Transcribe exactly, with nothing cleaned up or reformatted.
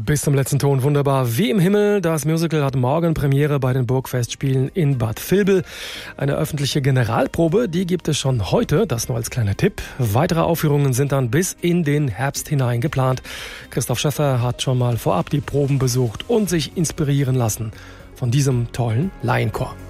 Bis zum letzten Ton wunderbar wie im Himmel. Das Musical hat morgen Premiere bei den Burgfestspielen in Bad Vilbel. Eine öffentliche Generalprobe, die gibt es schon heute, das nur als kleiner Tipp. Weitere Aufführungen sind dann bis in den Herbst hinein geplant. Christoph Schäffer hat schon mal vorab die Proben besucht und sich inspirieren lassen von diesem tollen Laienchor.